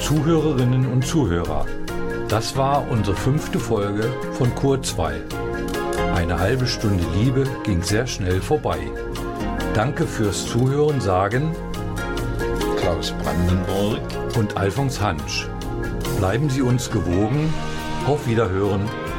Zuhörerinnen und Zuhörer, das war unsere 5. Folge von Kur 2. Eine halbe Stunde Liebe ging sehr schnell vorbei. Danke fürs Zuhören sagen Klaus Brandenburg und Alfons Hansch. Bleiben Sie uns gewogen. Auf Wiederhören.